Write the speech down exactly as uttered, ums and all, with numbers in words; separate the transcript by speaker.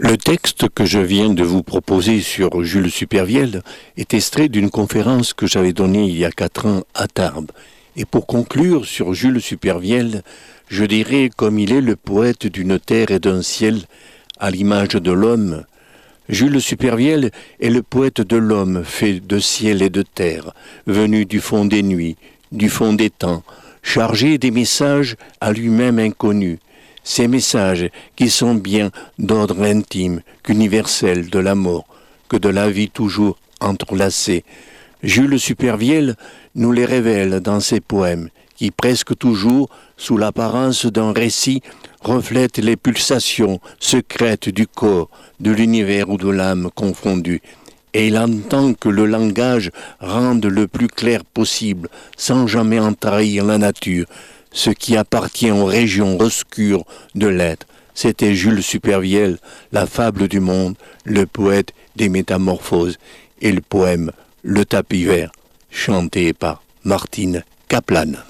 Speaker 1: Le texte que je viens de vous proposer sur Jules Supervielle est extrait d'une conférence que j'avais donnée il y a quatre ans à Tarbes. Et pour conclure sur Jules Supervielle, je dirais comme il est le poète d'une terre et d'un ciel, à l'image de l'homme. Jules Supervielle est le poète de l'homme fait de ciel et de terre, venu du fond des nuits, du fond des temps, chargé des messages à lui-même inconnus. Ces messages qui sont bien d'ordre intime qu'universel de la mort, que de la vie toujours entrelacée. Jules Supervielle nous les révèle dans ses poèmes, qui presque toujours, sous l'apparence d'un récit, reflètent les pulsations secrètes du corps, de l'univers ou de l'âme confondus. Et il entend que le langage rende le plus clair possible, sans jamais en trahir la nature, ce qui appartient aux régions obscures de l'être. C'était Jules Supervielle, la fable du monde, le poète des métamorphoses, et le poème Le tapis vert, chanté par Martine Kaplan.